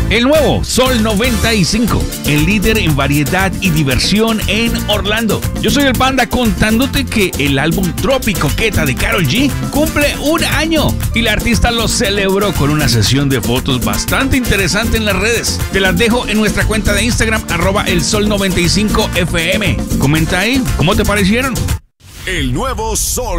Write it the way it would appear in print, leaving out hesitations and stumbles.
El nuevo Sol 95, el líder en variedad y diversión en Orlando. Yo soy el Panda contándote que el álbum Trópico Coqueta de Karol G cumple 1 año y la artista lo celebró con una sesión de fotos bastante interesante en las redes. Te las dejo en nuestra cuenta de Instagram, @elsol95fm. Comenta ahí, ¿cómo te parecieron? El nuevo Sol